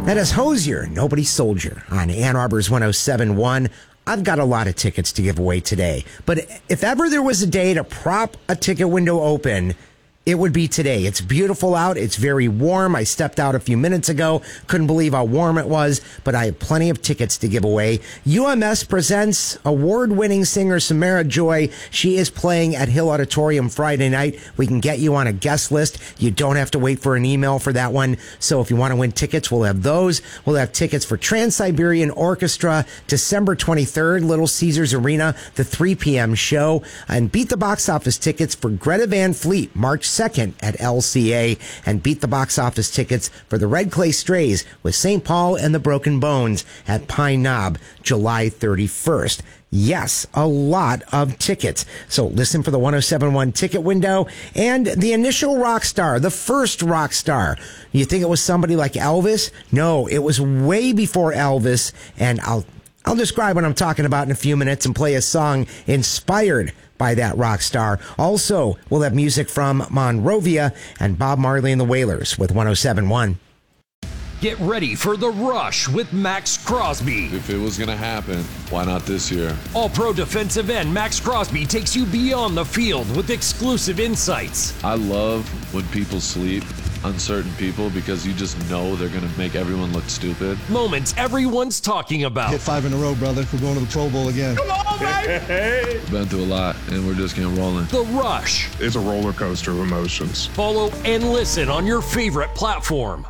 That is Hozier, Nobody Soldier, on Ann Arbor's 107.1. I've got a lot of tickets to give away today, but if ever there was a day to prop a ticket window open, it would be today. It's beautiful out. It's very warm. I stepped out a few minutes ago. Couldn't believe how warm it was, but I have plenty of tickets to give away. UMS presents award-winning singer Samara Joy. She is playing at Hill Auditorium Friday night. We can get you on a guest list. You don't have to wait for an email for that one. So if you want to win tickets, we'll have those. We'll have tickets for Trans-Siberian Orchestra, December 23rd, Little Caesars Arena, the 3 p.m. show, and Beat the Box Office tickets for Greta Van Fleet, March 2nd at LCA, and Beat the Box Office tickets for the Red Clay Strays with St. Paul and the Broken Bones at Pine Knob, July 31st. Yes, a lot of tickets. So listen for the 107.1 ticket window and the initial rock star, the first rock star. You think it was somebody like Elvis? No, it was way before Elvis, and I'll describe what I'm talking about in a few minutes and play a song inspired by that rock star. Also, we'll have music from Monrovia and Bob Marley and the Wailers with 107.1. Get ready for The Rush with Max Crosby. If it was going to happen, why not this year? All-pro defensive end Max Crosby takes you beyond the field with exclusive insights. I love when people sleep on certain people because you just know they're going to make everyone look stupid. Moments everyone's talking about. Hit 5 in a row, brother. We're going to the Pro Bowl again. Come on, baby! Been through a lot, and we're just getting rolling. The Rush. It's a roller coaster of emotions. Follow and listen on your favorite platform.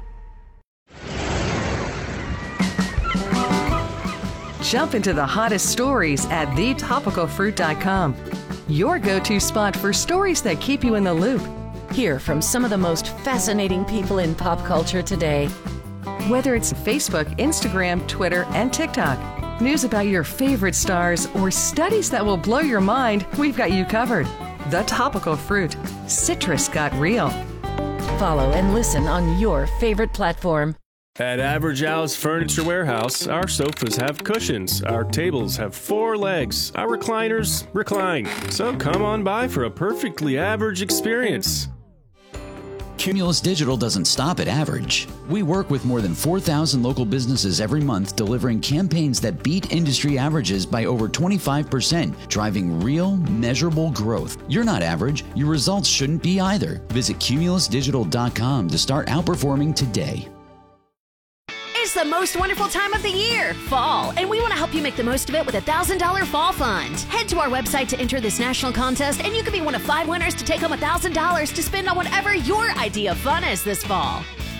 Jump into the hottest stories at thetopicalfruit.com. Your go-to spot for stories that keep you in the loop. Hear from some of the most fascinating people in pop culture today. Whether it's Facebook, Instagram, Twitter, and TikTok, news about your favorite stars, or studies that will blow your mind, we've got you covered. The Topical Fruit. Citrus got real. Follow and listen on your favorite platform. At Average Al's Furniture Warehouse, our sofas have cushions, our tables have 4 legs, our recliners recline. So come on by for a perfectly average experience. Cumulus Digital doesn't stop at average. We work with more than 4,000 local businesses every month, delivering campaigns that beat industry averages by over 25%, driving real, measurable growth. You're not average. Your results shouldn't be either. Visit cumulusdigital.com to start outperforming today. It's the most wonderful time of the year, fall, and we want to help you make the most of it with a $1,000 fall fund. Head to our website to enter this national contest, and you could be one of 5 winners to take home $1,000 to spend on whatever your idea of fun is this fall.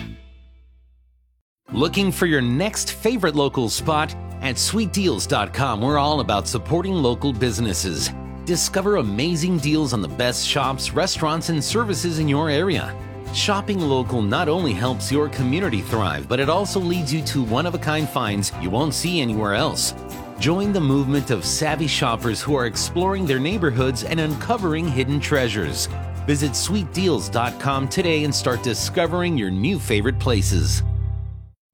Looking for your next favorite local spot? At sweetdeals.com, we're all about supporting local businesses. Discover amazing deals on the best shops, restaurants, and services in your area. Shopping local not only helps your community thrive, but it also leads you to one-of-a-kind finds you won't see anywhere else. Join the movement of savvy shoppers who are exploring their neighborhoods and uncovering hidden treasures. Visit sweetdeals.com today and start discovering your new favorite places.